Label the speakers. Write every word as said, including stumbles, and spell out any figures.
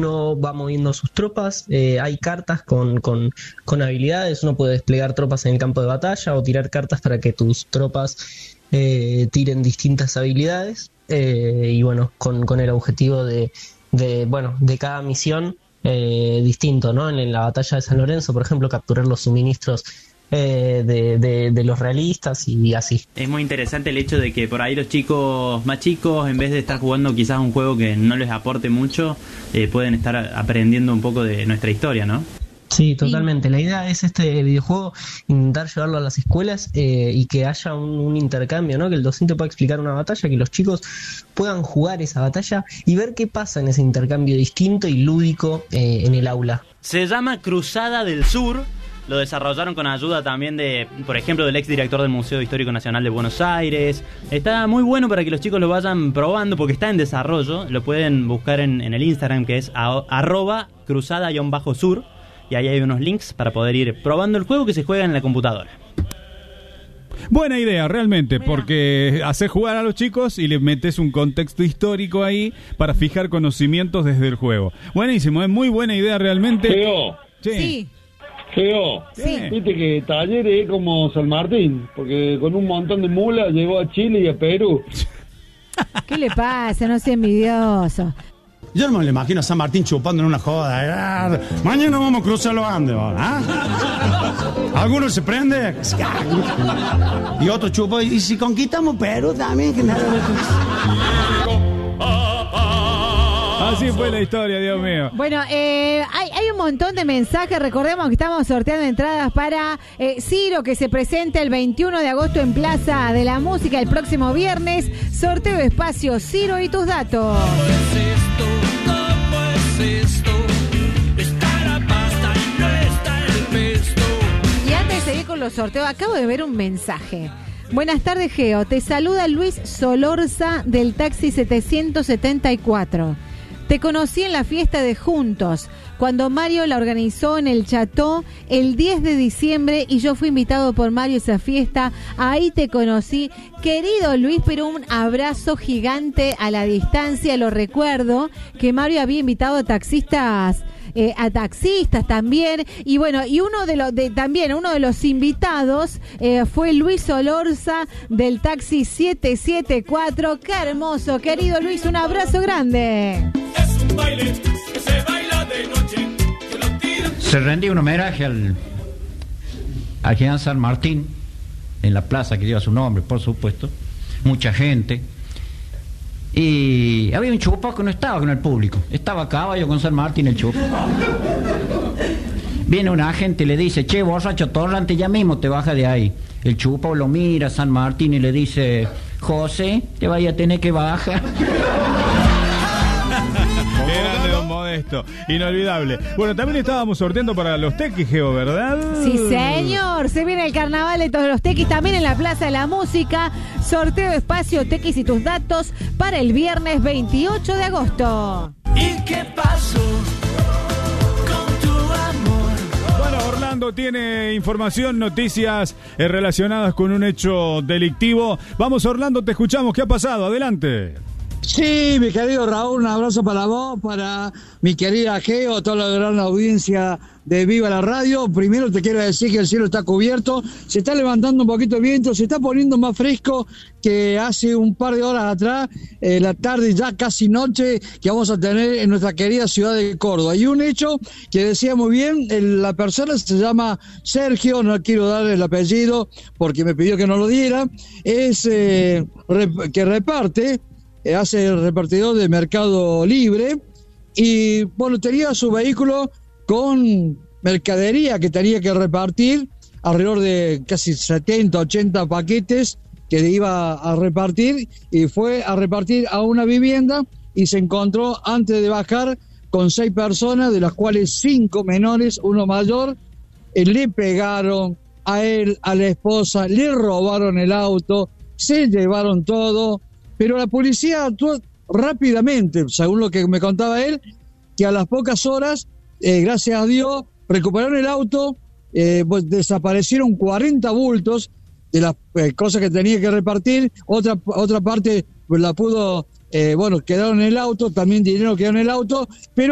Speaker 1: uno va moviendo sus tropas, eh, hay cartas con, con, con habilidades, uno puede desplegar tropas en el campo de batalla o tirar cartas para que tus tropas eh, tiren distintas habilidades, eh, y bueno, con, con el objetivo de, de, bueno, de cada misión eh, distinto, ¿no? En, en la batalla de San Lorenzo, por ejemplo, capturar los suministros Eh, de, de, de los realistas y así.
Speaker 2: Es muy interesante el hecho de que por ahí los chicos más chicos, en vez de estar jugando quizás un juego que no les aporte mucho, eh, pueden estar aprendiendo un poco de nuestra historia, ¿no?
Speaker 1: Sí, totalmente. La idea es este videojuego intentar llevarlo a las escuelas eh, y que haya un, un intercambio, ¿no? Que el docente pueda explicar una batalla, que los chicos puedan jugar esa batalla y ver qué pasa en ese intercambio distinto y lúdico eh, en el aula.
Speaker 2: Se llama Cruzada del Sur. Lo desarrollaron con ayuda también de, por ejemplo, del exdirector del Museo Histórico Nacional de Buenos Aires. Está muy bueno para que los chicos lo vayan probando porque está en desarrollo. Lo pueden buscar en, en el Instagram, que es a, arroba cruzada-sur. Y ahí hay unos links para poder ir probando el juego que se juega en la computadora.
Speaker 3: Buena idea, realmente, Mira. porque haces jugar a los chicos y le metes un contexto histórico ahí para fijar conocimientos desde el juego. Buenísimo, es muy buena idea realmente.
Speaker 4: Leo.
Speaker 3: Sí.
Speaker 5: sí.
Speaker 4: Geo,
Speaker 5: Sí.
Speaker 4: viste que Talleres es como San Martín, porque con un montón de mulas llegó a Chile y a Perú.
Speaker 5: ¿Qué le pasa? No sea envidioso.
Speaker 6: Yo no me lo imagino a San Martín chupando en una joda. Ah, mañana vamos a cruzar los Andes, ¿ah? Alguno se prende y otro chupa. Y si conquistamos Perú también, que nada.
Speaker 3: Así fue la historia, Dios mío.
Speaker 5: Bueno, eh, hay, hay un montón de mensajes. Recordemos que estamos sorteando entradas para eh, Ciro, que se presenta el veintiuno de agosto en Plaza de la Música el próximo viernes. Sorteo espacio Ciro y tus datos.
Speaker 7: ¿Cómo es esto? ¿Cómo es esto? Está la pasta y no está el pesto.
Speaker 5: Y antes de seguir con los sorteos, acabo de ver un mensaje. Buenas tardes, Geo. Te saluda Luis Solorza del taxi setecientos setenta y cuatro. Te conocí en la fiesta de Juntos, cuando Mario la organizó en el Chateau el diez de diciembre y yo fui invitado por Mario a esa fiesta. Ahí te conocí. Querido Luis, pero un abrazo gigante a la distancia. Lo recuerdo que Mario había invitado a taxistas... Eh, a taxistas también, y bueno, y uno de los de, también uno de los invitados eh, fue Luis Solorza del taxi setecientos setenta y cuatro. Qué hermoso, querido Luis, un abrazo grande.
Speaker 7: Es un baile que se baila de noche. Que lo tiran.
Speaker 8: Se rendía un homenaje al al general San Martín en la plaza que lleva su nombre, por supuesto, mucha gente. Y había un chupado que no estaba con el público, estaba a caballo con San Martín el chupado. Viene un agente y le dice: che, borracho torrante, ya mismo te baja de ahí. El chupado lo mira a San Martín y le dice: José, te vaya a tener que bajar.
Speaker 3: Grande don Modesto, inolvidable. Bueno, también estábamos sorteando para los tequis, Geo, ¿verdad?
Speaker 5: Sí, señor, se viene el carnaval de todos los tequis, también en la Plaza de la Música. Sorteo espacio tequis y tus datos para el viernes veintiocho de agosto.
Speaker 7: ¿Y qué pasó con tu amor?
Speaker 3: Bueno, Orlando tiene información, noticias eh, relacionadas con un hecho delictivo. Vamos, Orlando, te escuchamos. ¿Qué ha pasado? Adelante.
Speaker 9: Sí, mi querido Raúl, un abrazo para vos, para mi querida Geo, toda la gran audiencia de Viva la Radio. Primero te quiero decir que el cielo está cubierto, se está levantando un poquito el viento, se está poniendo más fresco que hace un par de horas atrás, eh, la tarde ya casi noche que vamos a tener en nuestra querida ciudad de Córdoba. Y un hecho que decía muy bien, el, la persona se llama Sergio, no quiero darle el apellido porque me pidió que no lo diera, es eh, rep, que reparte, eh, hace el repartidor de Mercado Libre y bueno, tenía su vehículo con mercadería que tenía que repartir, alrededor de casi setenta, ochenta paquetes que iba a repartir, y fue a repartir a una vivienda y se encontró antes de bajar con seis personas, de las cuales cinco menores, uno mayor. Eh, le pegaron a él, a la esposa, le robaron el auto, se llevaron todo, pero la policía actuó rápidamente, según lo que me contaba él, que a las pocas horas, eh, gracias a Dios, recuperaron el auto, eh, pues desaparecieron cuarenta bultos de las eh, cosas que tenía que repartir, otra otra parte pues la pudo, eh, bueno, quedaron en el auto, también dinero quedó en el auto, pero